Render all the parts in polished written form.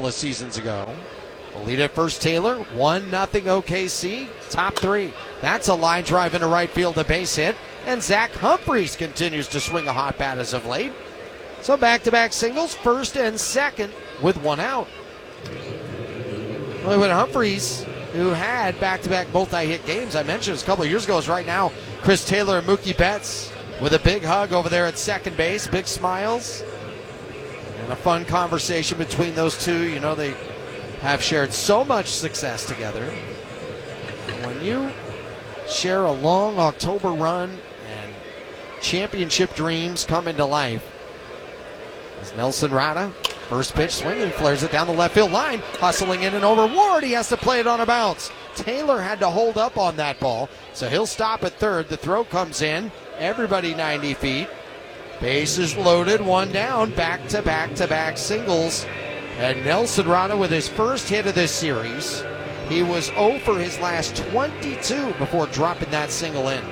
couple of seasons ago. The lead at first, Taylor. 1-0 OKC. Top three. That's a line drive into right field, a base hit. And Zach Humphreys continues to swing a hot bat as of late. So back-to-back singles, first and second with one out. Well, with Humphreys, who had back-to-back multi-hit games, I mentioned this a couple of years ago, is right now Chris Taylor and Mookie Betts with a big hug over there at second base, big smiles, and a fun conversation between those two. You know, they have shared so much success together. When you share a long October run and championship dreams come into life, as Nelson Rada, first pitch swinging, flares it down the left field line, hustling in and over Ward. He has to play it on a bounce. Taylor had to hold up on that ball, so he'll stop at third. The throw comes in, everybody 90 feet. Bases loaded, one down, back-to-back singles. And Nelson Rada with his first hit of this series. He was 0 for his last 22 before dropping that single in.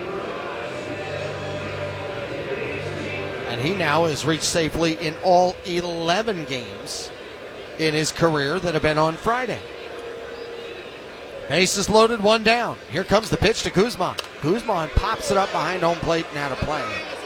And he now has reached safely in all 11 games in his career that have been on Friday. Bases loaded, one down. Here comes the pitch to Guzman. Guzman pops it up behind home plate and out of play.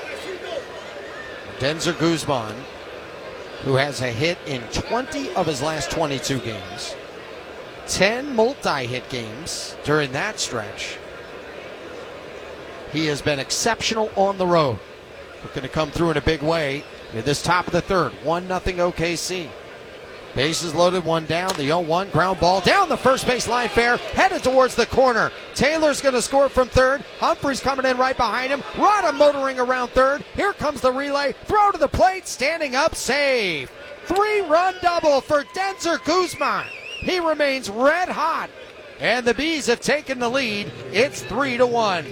Denzer Guzman, who has a hit in 20 of his last 22 games. 10 multi-hit games during that stretch. He has been exceptional on the road. We're going to come through in a big way in this top of the third. 1-0 OKC. Bases loaded, one down. The 0-1 ground ball down the first base line fair, headed towards the corner. Taylor's going to score from third. Humphreys coming in right behind him. Rada motoring around third. Here comes the relay. Throw to the plate. Standing up, save. 3-run double for Denzer Guzman. He remains red hot. And the Bees have taken the lead. It's 3-1.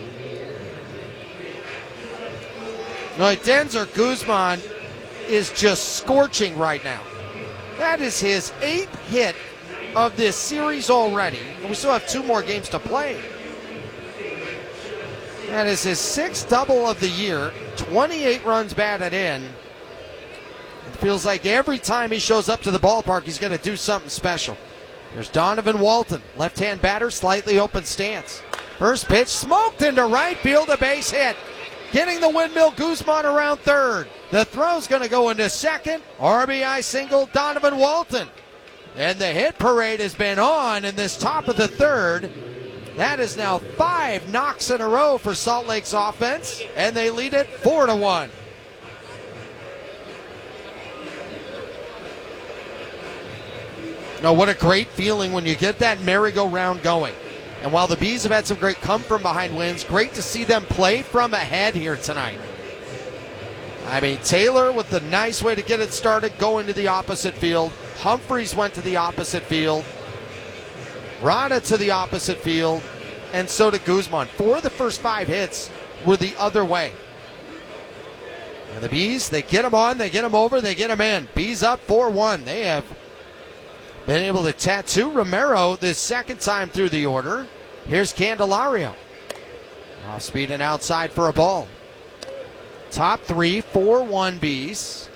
Denzer Guzman is just scorching right now. That is his 8th hit of this series already. And we still have 2 more games to play. That is his 6th double of the year. 28 runs batted in. It feels like every time he shows up to the ballpark, he's going to do something special. There's Donovan Walton, left-hand batter, slightly open stance. First pitch smoked into right field, a base hit. Getting the windmill, Guzman around third. The throw's going to go into second. RBI single, Donovan Walton. And the hit parade has been on in this top of the third. That is now 5 knocks in a row for Salt Lake's offense, and they lead it 4-1. What a great feeling when you get that merry-go-round going. And while the Bees have had some great come-from-behind wins, great to see them play from ahead here tonight. I mean, Taylor with the nice way to get it started, going to the opposite field. Humphreys went to the opposite field. Rada to the opposite field. And so did Guzman. 4 of the first 5 hits were the other way. And the Bees, they get them on, they get them over, they get them in. Bees up 4-1. They have been able to tattoo Romero this second time through the order. Here's Candelario. Off speed and outside for a ball. Top 3, 4-1 Bees.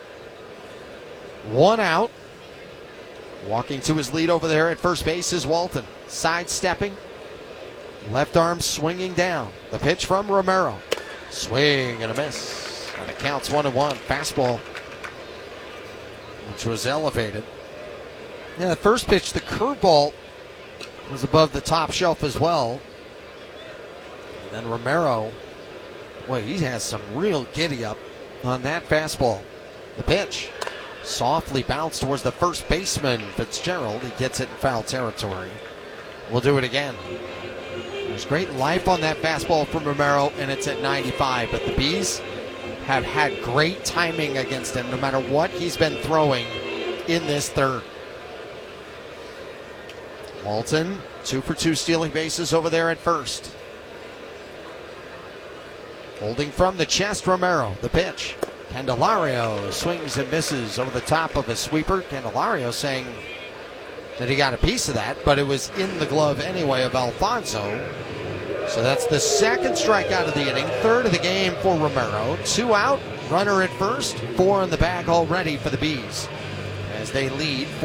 1 out. Walking to his lead over there at first base is Walton. Sidestepping. Left arm swinging down. The pitch from Romero. Swing and a miss. And it counts 1-1. Fastball, which was elevated. Yeah, the first pitch, the curveball, was above the top shelf as well. And then Romero, boy, he has some real giddy up on that fastball. The pitch, softly bounced towards the first baseman, Fitzgerald. He gets it in foul territory. We'll do it again. There's great life on that fastball from Romero, and it's at 95. But the Bees have had great timing against him, no matter what he's been throwing in this third. Walton, 2 for 2 stealing bases over there at first. Holding from the chest, Romero. The pitch. Candelario swings and misses over the top of a sweeper. Candelario saying that he got a piece of that, but it was in the glove anyway of Alfonso. So that's the second strikeout of the inning, third of the game for Romero. 2 out, runner at first, 4 in the bag already for the Bees as they lead